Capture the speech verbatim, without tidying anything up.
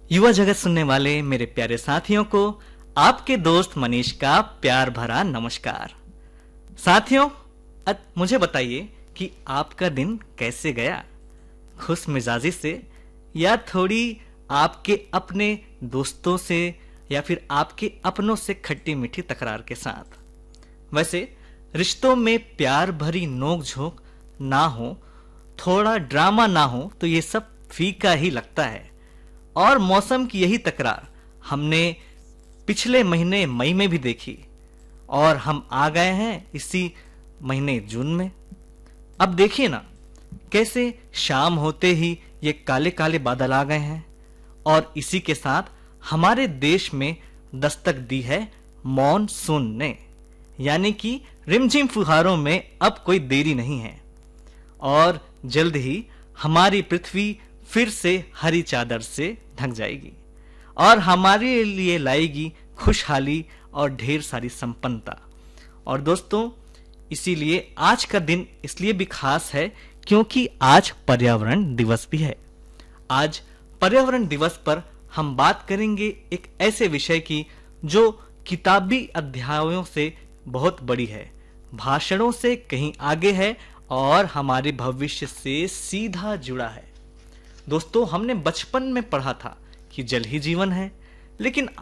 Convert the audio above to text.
युवा जगत सुनने वाले मेरे प्यारे साथियों को आपके दोस्त मनीष का प्यार भरा नमस्कार। साथियों, मुझे बताइए कि आपका दिन कैसे गया? खुश मिजाजी से या थोड़ी आपके अपने दोस्तों से या फिर आपके अपनों से खट्टी मीठी तकरार के साथ? वैसे रिश्तों में प्यार भरी नोक झोंक ना हो, थोड़ा ड्रामा ना हो तो ये सब फीका ही लगता है। और मौसम की यही तकरार हमने पिछले महीने मई में भी देखी और हम आ गए हैं इसी महीने जून में। अब देखिए ना, कैसे शाम होते ही ये काले काले बादल आ गए हैं और इसी के साथ हमारे देश में दस्तक दी है मॉनसून ने, यानी कि रिमझिम फुहारों में अब कोई देरी नहीं है और जल्द ही हमारी पृथ्वी फिर से हरी चादर से ढक जाएगी और हमारे लिए लाएगी खुशहाली और ढेर सारी संपन्नता। और दोस्तों, इसीलिए आज का दिन इसलिए भी खास है क्योंकि आज पर्यावरण दिवस भी है। आज पर्यावरण दिवस पर हम बात करेंगे एक ऐसे विषय की जो किताबी अध्यायों से बहुत बड़ी है, भाषणों से कहीं आगे है और हमारे भविष्य से सीधा जुड़ा है। दोस्तों, हमने बचपन में पढ़ा था कि जल ही जीवन है, लेकिन